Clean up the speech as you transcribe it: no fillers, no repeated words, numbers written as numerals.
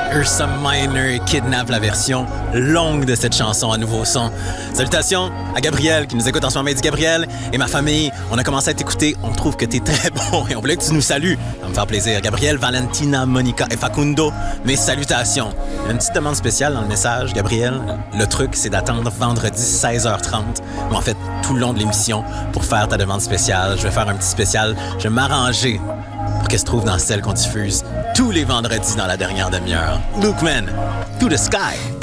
Ursa Minor kidnappe la version longue de cette chanson à nouveau son. Salutations à Gabriel qui nous écoute en ce moment. Il dit Gabriel et ma famille, on a commencé à t'écouter. On trouve que t'es très bon et on voulait que tu nous salues. Ça va me faire plaisir. Gabriel, Valentina, Monica et Facundo, mes salutations. Il y a une petite demande spéciale dans le message, Gabriel. Le truc, c'est d'attendre vendredi 16h30, ou en fait tout le long de l'émission, pour faire ta demande spéciale. Je vais faire un petit spécial. Je vais m'arranger pour qu'elle se trouve dans celle qu'on diffuse tous les vendredis dans la dernière demi-heure. Lukeman, to the sky!